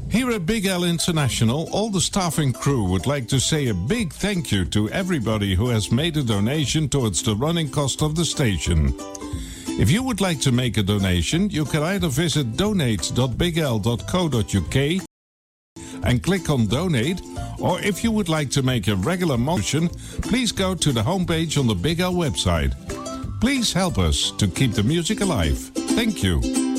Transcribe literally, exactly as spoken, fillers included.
Here at Big L International, all the staff and crew would like to say a big thank you to everybody who has made a donation towards the running cost of the station. If you would like to make a donation, you can either visit donate dot big l dot co dot u k and click on donate, or if you would like to make a regular motion, please go to the homepage on the Big L website. Please help us to keep the music alive. Thank you.